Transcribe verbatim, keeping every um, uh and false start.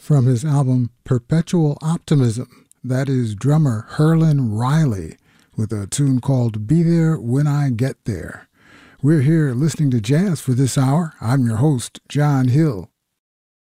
From his album Perpetual Optimism, that is drummer Herlin Riley with a tune called Be There When I Get There. We're here listening to jazz for this hour. I'm your host, John Hill.